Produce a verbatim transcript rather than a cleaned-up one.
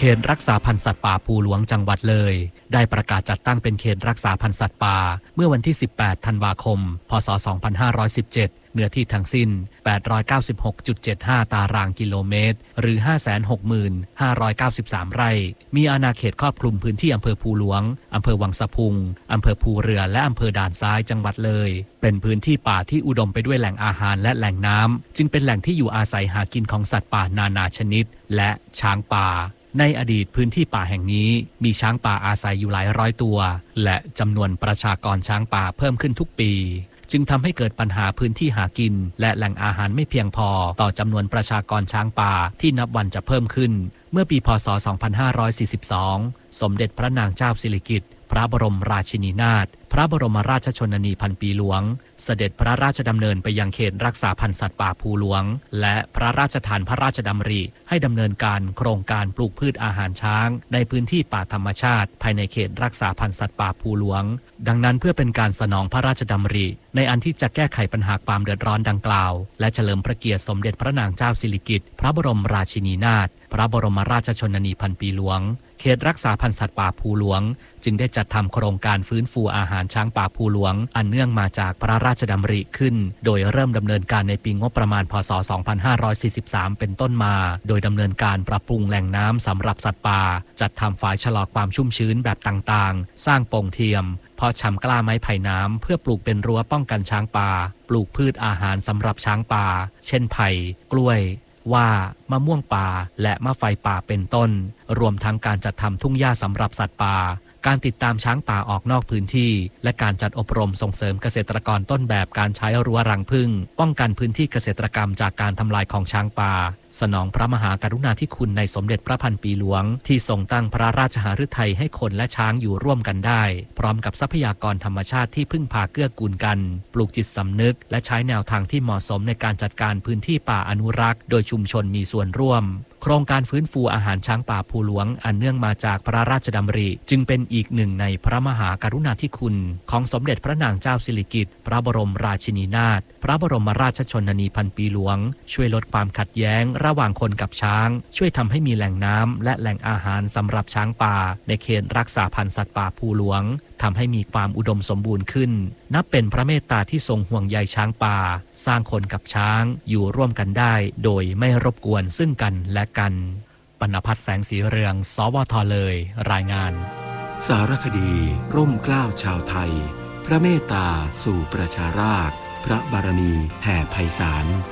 ขตรักษาพันธุ์สัตว์ป่าภูหลวงจังหวัดเลยได้ประกาศจัดตั้งเป็นเขตรักษาพันธุ์สัตว์ป่าเมื่อวันที่สิบแปดธันวาคมพ.ศ. สองพันห้าร้อยสิบเจ็ดเนื้อที่ทั้งสิ้น แปดร้อยเก้าสิบหกจุดเจ็ดห้า ตารางกิโลเมตรหรือ ห้าแสนหกหมื่นห้าร้อยเก้าสิบสาม ไร่มีอาณาเขตครอบคลุมพื้นที่อำเภอภูหลวงอำเภอวังสะพุงอำเภอภูเรือและอำเภอด่านซ้ายจังหวัดเลยเป็นพื้นที่ป่าที่อุดมไปด้วยแหล่งอาหารและแหล่งน้ำจึงเป็นแหล่งที่อยู่อาศัยหากินของสัตว์ป่านานาชนิดและช้างป่าในอดีตพื้นที่ป่าแห่งนี้มีช้างป่าอาศัยอยู่หลายร้อยตัวและจำนวนประชากรช้างป่าเพิ่มขึ้นทุกปีจึงทำให้เกิดปัญหาพื้นที่หากินและแหล่งอาหารไม่เพียงพอต่อจำนวนประชากรช้างป่าที่นับวันจะเพิ่มขึ้นเมื่อปีพ.ศ. สองพันห้าร้อยสี่สิบสองสมเด็จพระนางเจ้าสิริกิติ์พระบรมราชินีนาถพระบรมราชชนนีพันปีหลวงเสด็จพระราชดำเนินไปยังเขตรักษาพันธุ์สัตว์ป่าภูหลวงและพระราชทานพระราชดำริให้ดำเนินการโครงการปลูกพืชอาหารช้างในพื้นที่ป่าธรรมชาติภายในเขตรักษาพันธุ์สัตว์ป่าภูหลวงดังนั้นเพื่อเป็นการสนองพระราชดำริในอันที่จะแก้ไขปัญหาความเดือดร้อนดังกล่าวและเฉลิมพระเกียรติสมเด็จพระนางเจ้าสิริกิติ์พระบรมราชินีนาถพระบรมราชชนนีพันปีหลวงเขตรักษาพันธุ์สัตว์ป่าภูหลวงจึงได้จัดทำโครงการฟื้นฟูอาหารช้างป่าภูหลวงอันเนื่องมาจากพระราชดำริขึ้นโดยเริ่มดำเนินการในปีงบประมาณพ.ศ. สองพันห้าร้อยสี่สิบสามเป็นต้นมาโดยดำเนินการปรับปรุงแหล่งน้ำสำหรับสัตว์ป่าจัดทำฝายชะลอความชุ่มชื้นแบบต่างๆสร้างโป่งเทียมเพาะชำกล้าไม้ไผ่น้ำเพื่อปลูกเป็นรั้วป้องกันช้างป่าปลูกพืชอาหารสำหรับช้างป่าเช่นไผ่กล้วยว่ามะม่วงป่าและมะไฟป่าเป็นต้นรวมทั้งการจัดทำทุ่งหญ้าสำหรับสัตว์ป่าการติดตามช้างป่าออกนอกพื้นที่และการจัดอบรมส่งเสริมเกษตรกรต้นแบบการใช้รั้วรังผึ้งป้องกันพื้นที่เกษตรกรรมจากการทำลายของช้างป่าสนองพระมหากรุณาธิคุณในสมเด็จพระพันปีหลวงที่ทรงตั้งพระราชหฤทัยให้คนและช้างอยู่ร่วมกันได้พร้อมกับทรัพยากรธรรมชาติที่พึ่งพาเกื้อกูลกันปลูกจิตสำนึกและใช้แนวทางที่เหมาะสมในการจัดการพื้นที่ป่าอนุรักษ์โดยชุมชนมีส่วนร่วมโครงการฟื้นฟูอาหารช้างป่าภูหลวงอันเนื่องมาจากพระราชดำริจึงเป็นอีกหนึ่งในพระมหากรุณาธิคุณของสมเด็จพระนางเจ้าสิริกิติ์พระบรมราชินีนาถพระบรมราชชนนีพันปีหลวงช่วยลดความขัดแย้งระหว่างคนกับช้างช่วยทำให้มีแหล่งน้ำและแหล่งอาหารสำหรับช้างป่าในเขตรักษาพันธุ์สัตว์ป่าภูหลวงทำให้มีความอุดมสมบูรณ์ขึ้นนับเป็นพระเมตตาที่ทรงห่วงใยช้างป่าสร้างคนกับช้างอยู่ร่วมกันได้โดยไม่รบกวนซึ่งกันและกันปณภัทร แสงสีเรืองสวทเลยรายงานสารคดีร่มเกล้าชาวไทยพระเมตตาสู่ประชาราษฎร์พระบารมีแผ่ไพศาล